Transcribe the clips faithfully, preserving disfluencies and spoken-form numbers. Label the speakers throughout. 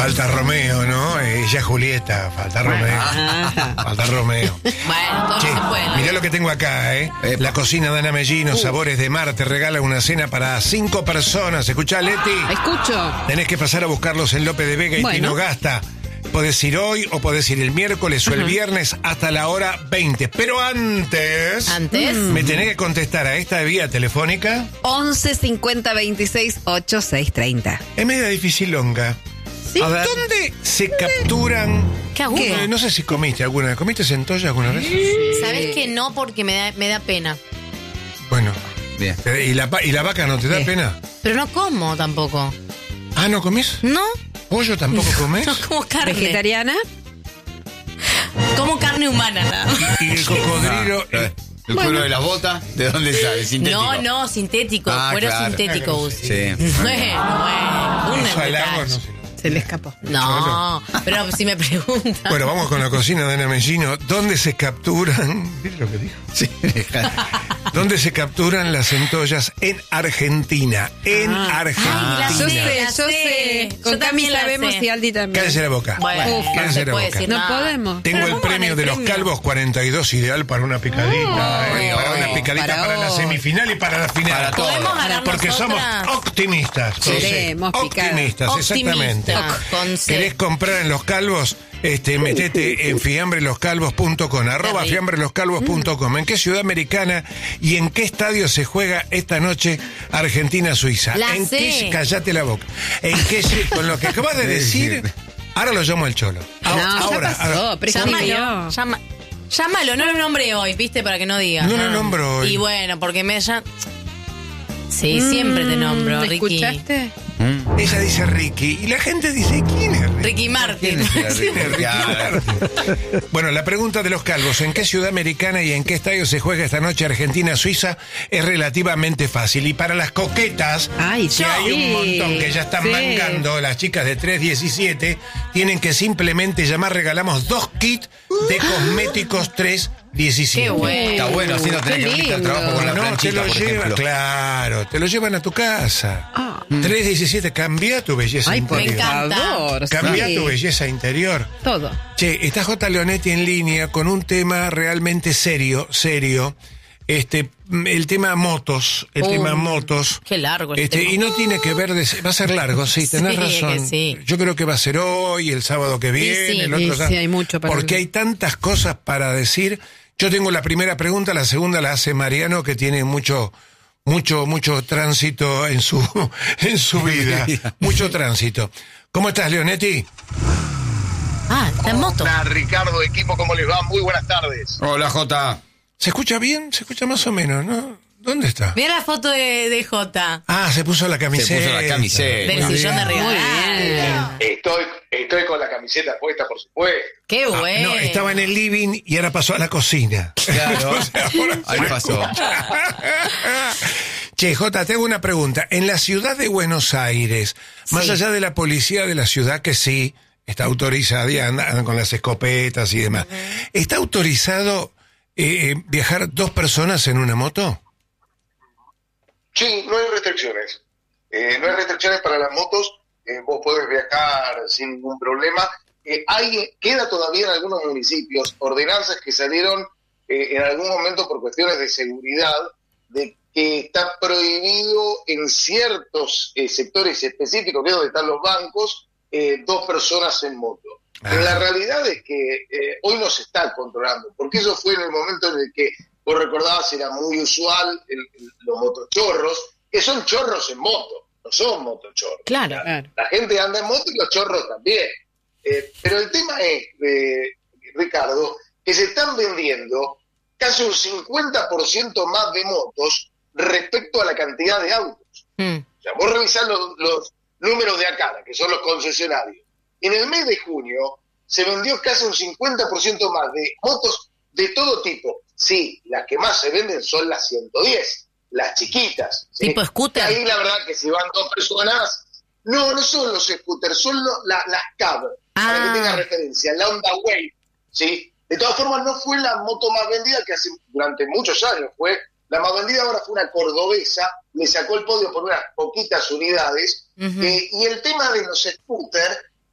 Speaker 1: Falta Romeo, ¿no? Ella Julieta, falta Romeo. Falta Romeo.
Speaker 2: Bueno, todo
Speaker 1: Che,
Speaker 2: se puede.
Speaker 1: mirá lo que tengo acá, ¿eh?
Speaker 3: Epa.
Speaker 1: La cocina de Ana Mellino,
Speaker 2: Uh.
Speaker 1: Sabores de Mar, te regala una cena para cinco personas. Escuchá, Leti.
Speaker 4: Escucho.
Speaker 1: Tenés que pasar a buscarlos en López de Vega y
Speaker 4: Bueno.
Speaker 1: Tinogasta. Podés ir hoy o podés ir el miércoles o el viernes hasta la hora veinte. Pero antes,
Speaker 2: Antes,
Speaker 1: me tenés que contestar a esta vía telefónica.
Speaker 4: once cincuenta veintiséis ochenta y seis treinta.
Speaker 1: Es media dificilonga.
Speaker 4: Sí.
Speaker 1: A ver, ¿dónde se capturan?
Speaker 2: qué agudo.
Speaker 1: Eh, no sé si comiste alguna vez. ¿Comiste centolla alguna vez?
Speaker 2: ¿Sabes que no? Porque me da, me da pena.
Speaker 1: Bueno.
Speaker 3: Bien.
Speaker 1: ¿Y la, pa- ¿Y la vaca no te da
Speaker 4: Sí.
Speaker 1: pena?
Speaker 2: Pero no como tampoco.
Speaker 1: Ah, ¿no comís?
Speaker 2: ¿No?
Speaker 1: ¿Pollo tampoco comés?
Speaker 2: No como carne.
Speaker 4: ¿Vegetariana?
Speaker 2: Como carne humana, nada más.
Speaker 1: ¿Y el cocodrilo?
Speaker 3: Ah, eh, ¿El cuero de las botas? ¿De dónde sale? ¿Sintético?
Speaker 2: No, no, sintético.
Speaker 3: Ah,
Speaker 2: Cuero
Speaker 3: claro.
Speaker 2: sintético uso.
Speaker 3: Sí.
Speaker 2: Bueno, bueno. Un
Speaker 1: Eso al agua,
Speaker 2: detalle.
Speaker 1: no sé.
Speaker 4: Se le escapó.
Speaker 2: No, pero si me preguntan.
Speaker 1: Bueno, vamos con la cocina de Ana Mellino. ¿Dónde se capturan? ¿Viste lo que dijo?
Speaker 3: Sí.
Speaker 1: ¿Dónde se capturan las centollas? En Argentina. En
Speaker 4: Ah.
Speaker 1: Argentina.
Speaker 2: Ay, la
Speaker 4: Yo
Speaker 2: sé,
Speaker 4: sé,
Speaker 2: la
Speaker 4: yo
Speaker 2: sé.
Speaker 4: sé.
Speaker 2: Yo
Speaker 4: Con Cami
Speaker 2: también la
Speaker 4: sabemos
Speaker 2: sé.
Speaker 4: y Aldi también.
Speaker 1: Cállese la boca.
Speaker 2: Bueno,
Speaker 4: Uf,
Speaker 2: no
Speaker 1: cállese
Speaker 2: se
Speaker 1: la
Speaker 2: puede
Speaker 1: boca.
Speaker 2: decir
Speaker 4: No
Speaker 2: nada.
Speaker 4: podemos.
Speaker 1: Tengo
Speaker 2: Pero
Speaker 1: el
Speaker 2: pongan
Speaker 1: premio
Speaker 2: el
Speaker 1: de los
Speaker 2: premio.
Speaker 1: calvos cuarenta y dos ideal para una picadita.
Speaker 4: Oh,
Speaker 1: eh, para una picadita para,
Speaker 4: para
Speaker 1: la
Speaker 4: hoy.
Speaker 1: semifinal y para la final.
Speaker 3: Para todo.
Speaker 2: ¿Podemos ganar
Speaker 1: Porque somos
Speaker 2: nosotras?
Speaker 1: optimistas.
Speaker 4: Sí.
Speaker 1: José.
Speaker 4: Queremos picar.
Speaker 1: Optimistas, exactamente.
Speaker 2: Optimista, con C.
Speaker 1: ¿Querés comprar en Los Calvos? Este, metete en fiambreloscalvos punto com, arroba
Speaker 2: rico.
Speaker 1: fiambreloscalvos punto com. ¿En qué ciudad americana y en qué estadio se juega esta noche Argentina-Suiza?
Speaker 2: La
Speaker 1: ¿En
Speaker 2: sé.
Speaker 1: qué, cállate la boca. ¿En qué, con lo que acabas de decir, ahora lo llamo el Cholo.
Speaker 4: No,
Speaker 1: ahora,
Speaker 4: ya pasó,
Speaker 1: ahora.
Speaker 4: prescribió.
Speaker 2: Llámalo, llama, llámalo, no lo nombré hoy, viste, para que no digas.
Speaker 1: No lo nombro hoy.
Speaker 2: Y bueno, porque me ya... Sí, siempre te nombro,
Speaker 4: ¿Me
Speaker 2: Ricky.
Speaker 4: escuchaste?
Speaker 1: Ella dice Ricky y la gente dice, ¿quién es Ricky?
Speaker 2: Ricky Martin.
Speaker 1: ¿Quién es Ricky Martin? Bueno, la pregunta de los calvos, ¿en qué ciudad americana y en qué estadio se juega esta noche Argentina-Suiza? Es relativamente fácil. Y para las coquetas,
Speaker 4: Ay,
Speaker 1: que
Speaker 4: sí.
Speaker 1: hay un montón que ya están
Speaker 4: Sí.
Speaker 1: mangando, las chicas de tres diecisiete, tienen que simplemente llamar, regalamos dos kits de cosméticos tres diecisiete.
Speaker 2: Qué bueno.
Speaker 3: Está bueno, así no tenés
Speaker 4: Qué
Speaker 3: que venirte al
Speaker 4: lindo.
Speaker 3: trabajo con la
Speaker 1: No, te
Speaker 3: planchita,
Speaker 1: lo
Speaker 3: por
Speaker 1: llevan,
Speaker 3: ejemplo.
Speaker 1: claro, te lo llevan a tu casa.
Speaker 4: Ah.
Speaker 1: tres diecisiete, cambia tu belleza
Speaker 4: Ay, por
Speaker 1: interior.
Speaker 2: encanta.
Speaker 4: favor.
Speaker 1: Cambia
Speaker 4: sí.
Speaker 1: tu belleza interior.
Speaker 4: Todo.
Speaker 1: Che, está J. Leonetti en línea con un tema realmente serio, serio. Este, el tema motos, el
Speaker 2: Oh,
Speaker 1: tema motos.
Speaker 2: qué largo el
Speaker 1: este,
Speaker 2: tema.
Speaker 1: Y no tiene que ver, de, va a ser largo, sí, tenés
Speaker 2: Sí,
Speaker 1: razón.
Speaker 2: que sí.
Speaker 1: Yo creo que va a ser hoy, el sábado que viene,
Speaker 2: sí.
Speaker 1: el otro
Speaker 4: Sí,
Speaker 1: sábado.
Speaker 4: sí, hay mucho para
Speaker 1: Porque
Speaker 4: hablar.
Speaker 1: hay tantas cosas para decir. Yo tengo la primera pregunta, la segunda la hace Mariano, que tiene mucho, mucho, mucho tránsito en su, en su vida. Mucho tránsito. ¿Cómo estás, Leonetti?
Speaker 2: Ah, está en moto.
Speaker 5: Hola Ricardo, equipo, ¿cómo les va? Muy buenas tardes.
Speaker 3: Hola, Jota.
Speaker 1: ¿Se escucha bien? Se escucha más o menos, ¿no? ¿Dónde está?
Speaker 2: Mira la foto de, de Jota.
Speaker 1: Ah, se puso la camiseta.
Speaker 3: Se puso la camiseta.
Speaker 2: Del
Speaker 1: Muy
Speaker 2: sillón de
Speaker 1: bien.
Speaker 2: arriba.
Speaker 4: Muy bien.
Speaker 5: Estoy, estoy con la camiseta puesta, por supuesto.
Speaker 2: Qué
Speaker 1: Ah,
Speaker 2: bueno.
Speaker 1: no, estaba en el living y ahora pasó a la cocina.
Speaker 3: Claro.
Speaker 1: O sea, ahora
Speaker 3: Ahí
Speaker 1: fue-
Speaker 3: pasó.
Speaker 1: Che, Jota, te hago una pregunta. En la ciudad de Buenos Aires, más
Speaker 2: Sí.
Speaker 1: allá de la policía de la ciudad, que sí, está autorizada y anda- andan con las escopetas y demás, ¿está autorizado eh, eh, viajar dos personas en una moto?
Speaker 5: Sí, no hay restricciones. Eh, no hay restricciones para las motos. Eh, vos podés viajar sin ningún problema. Eh, hay, queda todavía en algunos municipios ordenanzas que salieron eh, en algún momento por cuestiones de seguridad, de que está prohibido en ciertos eh, sectores específicos, que es donde están los bancos, eh, dos personas en moto.
Speaker 1: Ah.
Speaker 5: Pero la realidad es que eh, hoy no se está controlando, porque eso fue en el momento en el que, vos recordabas, era muy usual el, el- los motochorros, que son chorros en moto, no son motochorros.
Speaker 2: Claro.
Speaker 5: La,
Speaker 4: Claro.
Speaker 5: la gente anda en moto y los chorros también. Eh, pero el tema es, eh, Ricardo, que se están vendiendo casi un cincuenta por ciento más de motos respecto a la cantidad de autos.
Speaker 2: Mm.
Speaker 5: O sea, vos revisás los, los números de acá, que son los concesionarios. En el mes de junio se vendió casi un cincuenta por ciento más de motos de todo tipo. Sí, las que más se venden son las ciento diez, las chiquitas. ¿sí?
Speaker 2: ¿Tipo scooter?
Speaker 5: Ahí la verdad que si van dos personas, no, no son los scooters, son lo- la- las cab, para
Speaker 2: Ah.
Speaker 5: que tenga referencia, la Honda Wave, ¿sí? De todas formas, no fue la moto más vendida que hace durante muchos años, fue la más vendida ahora fue una cordobesa, le sacó el podio por unas poquitas unidades,
Speaker 2: Ujú.
Speaker 5: eh, y el tema de los scooters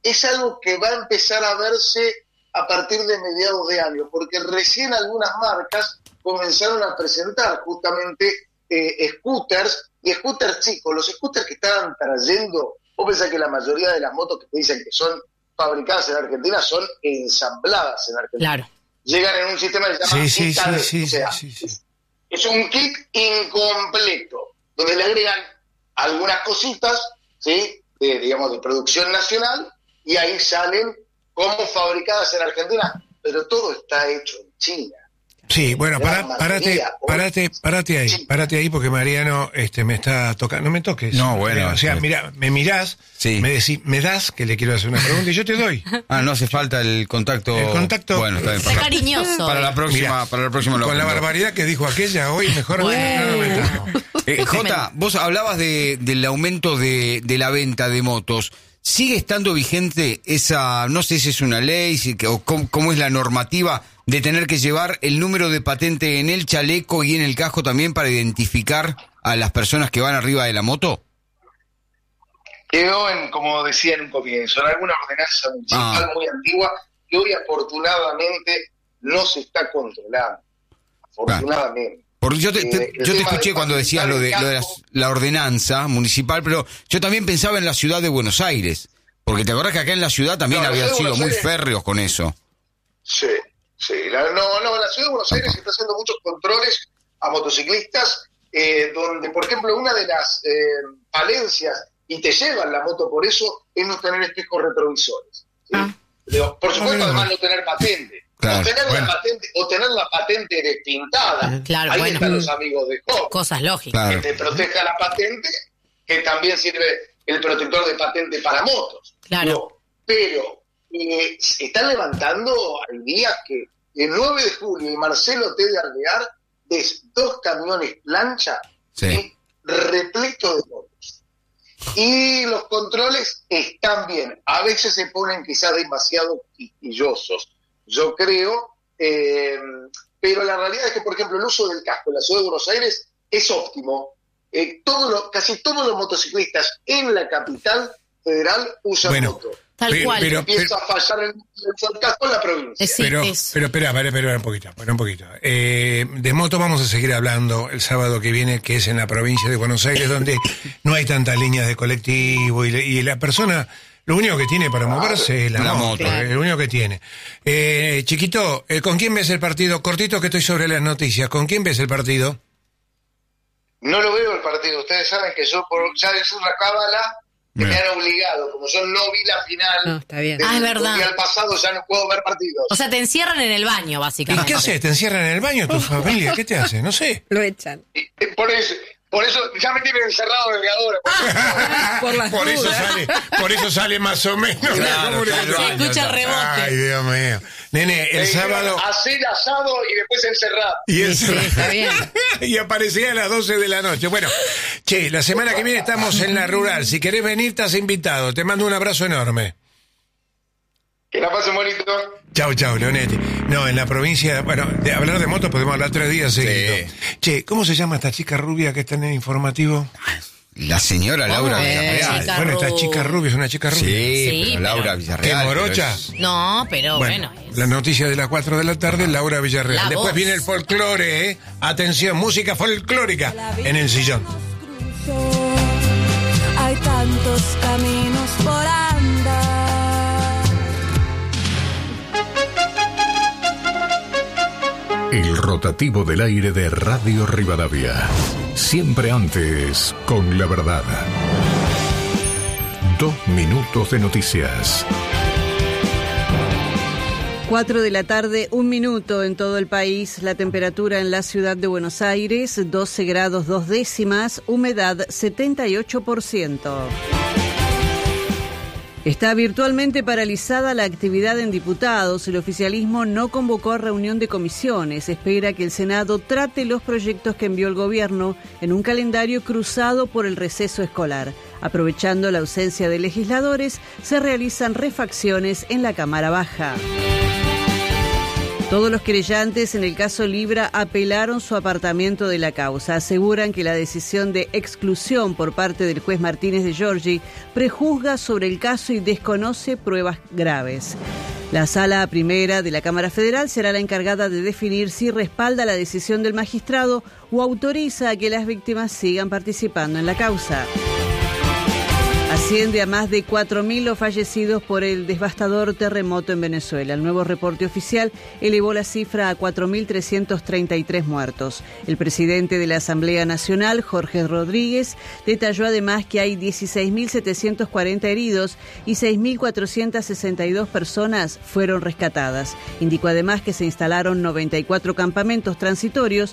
Speaker 5: es algo que va a empezar a verse a partir de mediados de año, porque recién algunas marcas comenzaron a presentar justamente eh, scooters, y scooters chicos, los scooters que estaban trayendo, vos pensás que la mayoría de las motos que te dicen que son fabricadas en Argentina son ensambladas en Argentina.
Speaker 2: Claro.
Speaker 5: Llegan en un sistema que se llama
Speaker 1: Sí, sí,
Speaker 5: kit,
Speaker 1: sí, sí,
Speaker 5: o sea,
Speaker 1: sí, sí.
Speaker 5: es un kit incompleto, donde le agregan algunas cositas, ¿sí? De, digamos, de producción nacional, y ahí salen como fabricadas en Argentina, pero todo está hecho en China.
Speaker 1: Sí, bueno,
Speaker 5: La
Speaker 1: pará, párate,
Speaker 5: mayoría,
Speaker 1: párate, párate ahí,
Speaker 5: Sí.
Speaker 1: párate ahí porque Mariano este, me está tocando, no me toques.
Speaker 3: No, bueno,
Speaker 1: O sea,
Speaker 3: sí.
Speaker 1: mira, me mirás,
Speaker 3: Sí.
Speaker 1: me decís, me das que le quiero hacer una pregunta y yo te doy.
Speaker 3: Ah, no hace falta el contacto.
Speaker 1: El contacto-
Speaker 3: Bueno, está bien.
Speaker 2: Sé
Speaker 3: Para,
Speaker 2: cariñoso.
Speaker 3: para la próxima,
Speaker 1: Mirá,
Speaker 3: para la próxima lo
Speaker 1: Con la
Speaker 3: aprendo.
Speaker 1: barbaridad que dijo aquella, hoy mejor
Speaker 2: Bueno.
Speaker 1: no nos metamos.
Speaker 3: Eh, Jota, vos hablabas de, del aumento de, de la venta de motos. ¿Sigue estando vigente esa, no sé si es una ley, si, o cómo, cómo es la normativa de tener que llevar el número de patente en el chaleco y en el casco también para identificar a las personas que van arriba de la moto?
Speaker 5: Quedó en, como decía en un comienzo, en alguna ordenanza municipal
Speaker 3: Ah.
Speaker 5: muy antigua que hoy afortunadamente no se está controlando. Afortunadamente.
Speaker 3: Porque yo te,
Speaker 5: Eh,
Speaker 3: te-
Speaker 5: el
Speaker 3: yo te
Speaker 5: tema
Speaker 3: escuché
Speaker 5: de
Speaker 3: cuando decías lo de, lo de la, la ordenanza municipal, pero yo también pensaba en la ciudad de Buenos Aires, porque te acordás que acá en la ciudad también
Speaker 5: No, la
Speaker 3: habían
Speaker 5: ciudad de
Speaker 3: sido
Speaker 5: Buenos
Speaker 3: muy
Speaker 5: Aires-
Speaker 3: férreos con eso.
Speaker 5: Sí, sí. La, no, no, la ciudad de Buenos Aires está haciendo muchos controles a motociclistas, eh, donde, por ejemplo, una de las eh, falencias, y te llevan la moto por eso, es no tener espejos retrovisores. ¿sí?
Speaker 2: Ah.
Speaker 5: Digo, por supuesto,
Speaker 1: Ah,
Speaker 5: además, no tener patente.
Speaker 3: Claro,
Speaker 5: o, tener
Speaker 1: bueno.
Speaker 5: la patente o tener la patente despintada.
Speaker 2: Claro,
Speaker 5: Ahí
Speaker 2: bueno.
Speaker 5: están los amigos de Hop.
Speaker 2: Cosas lógicas.
Speaker 3: Claro.
Speaker 5: Que te proteja la patente, que también sirve el protector de patente para motos.
Speaker 2: Claro.
Speaker 5: Digo, pero eh, se están levantando, hay días que el nueve de julio y Marcelo T. de Alvear, ves dos camiones plancha
Speaker 3: Sí.
Speaker 5: ¿sí? repletos de motos. Y los controles están bien. A veces se ponen quizás demasiado quisquillosos, yo creo, eh, pero la realidad es que, por ejemplo, el uso del casco en la ciudad de Buenos Aires es óptimo. Eh, todo lo, casi todos los motociclistas en la capital federal usan
Speaker 1: Bueno,
Speaker 5: moto.
Speaker 2: Tal
Speaker 1: Pero-
Speaker 2: cual.
Speaker 1: pero-
Speaker 5: Empieza a fallar el, el casco en la provincia.
Speaker 2: Es- sí,
Speaker 1: Pero,
Speaker 2: es-
Speaker 1: pero espera, espera, espera un poquito, espera un poquito. Eh, de moto vamos a seguir hablando el sábado que viene, que es en la provincia de Buenos Aires, donde no hay tantas líneas de colectivo y, le- y la persona, lo único que tiene para moverse es la,
Speaker 3: La
Speaker 1: moto,
Speaker 3: moto.
Speaker 1: es lo único que tiene. Eh, chiquito, eh, ¿con quién ves el partido? Cortito que estoy sobre las noticias, ¿con quién ves el partido?
Speaker 5: No lo veo el partido. Ustedes saben que yo, por, ya es una cábala que me
Speaker 3: Bien.
Speaker 5: han obligado. Como yo no vi la final
Speaker 4: No, está bien.
Speaker 5: del
Speaker 2: Ah, es verdad.
Speaker 5: Mundial pasado, ya no puedo ver partidos.
Speaker 2: O sea, te encierran en el baño,
Speaker 1: ¿Y
Speaker 2: básicamente.
Speaker 1: qué haces? ¿Te encierran en el baño tu familia? ¿Qué te hace? No sé.
Speaker 4: Lo echan.
Speaker 5: Y, eh, por eso, por eso ya me tienen encerrado desde ahora.
Speaker 4: Por las
Speaker 1: Por eso
Speaker 4: dudas.
Speaker 1: sale, por eso sale más o menos.
Speaker 3: Claro,
Speaker 1: ¿Cómo le-
Speaker 3: claro.
Speaker 2: Se escucha el rebote.
Speaker 1: Ay, Dios mío. Nene, el
Speaker 5: Me dijeron,
Speaker 1: sábado...
Speaker 5: hacer asado y después encerrar.
Speaker 1: Y, el
Speaker 4: Sí, sí, está bien.
Speaker 1: y aparecía a las doce de la noche. Bueno, che, la semana que viene estamos en la rural. Si querés venir, estás invitado. Te mando un abrazo enorme.
Speaker 5: Que la pasen bonito.
Speaker 1: Chau, chau, Leonetti. No, en la provincia, bueno, de hablar de motos podemos hablar tres días seguidos. Che, ¿cómo se llama esta chica rubia que está en el informativo?
Speaker 3: La señora Laura
Speaker 2: Eh,
Speaker 3: Villarreal.
Speaker 2: chica
Speaker 1: Bueno, esta
Speaker 2: rubia.
Speaker 1: chica rubia es una chica rubia.
Speaker 3: Sí,
Speaker 2: Sí,
Speaker 3: pero
Speaker 2: pero-
Speaker 3: Laura Villarreal.
Speaker 1: ¿Qué, morocha?
Speaker 3: pero es-
Speaker 2: No, pero
Speaker 1: Bueno,
Speaker 2: bueno. es-
Speaker 1: la noticia de las cuatro de la tarde, Laura Villarreal.
Speaker 2: La
Speaker 1: Después
Speaker 2: voz.
Speaker 1: viene el folclore, ¿eh? Atención, música folclórica en el sillón.
Speaker 6: Hay tantos caminos por andar.
Speaker 7: El rotativo del aire de Radio Rivadavia. Siempre antes con la verdad. Dos minutos de noticias.
Speaker 8: Cuatro de la tarde, un minuto en todo el país. La temperatura en la ciudad de Buenos Aires, doce grados dos décimas, humedad setenta y ocho por ciento. Está virtualmente paralizada la actividad en diputados. El oficialismo no convocó a reunión de comisiones. Espera que el Senado trate los proyectos que envió el gobierno en un calendario cruzado por el receso escolar. Aprovechando la ausencia de legisladores, se realizan refacciones en la Cámara Baja. Todos los querellantes en el caso Libra apelaron su apartamiento de la causa. Aseguran que la decisión de exclusión por parte del juez Martínez de Giorgi prejuzga sobre el caso y desconoce pruebas graves. La Sala Primera de la Cámara Federal será la encargada de definir si respalda la decisión del magistrado o autoriza a que las víctimas sigan participando en la causa. Asciende a más de cuatro mil los fallecidos por el devastador terremoto en Venezuela. El nuevo reporte oficial elevó la cifra a cuatro mil trescientos treinta y tres muertos. El presidente de la Asamblea Nacional, Jorge Rodríguez, detalló además que hay dieciséis mil setecientos cuarenta heridos y seis mil cuatrocientas sesenta y dos personas fueron rescatadas. Indicó además que se instalaron noventa y cuatro campamentos transitorios